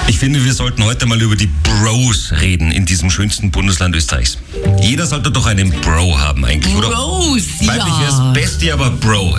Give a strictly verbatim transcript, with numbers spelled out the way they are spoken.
Ich finde, wir sollten heute mal über die Bros reden in diesem schönsten Bundesland Österreichs. Jeder sollte doch einen Bro haben eigentlich, oder? Bros, ja. Weiblich wäre das Beste, aber Bro.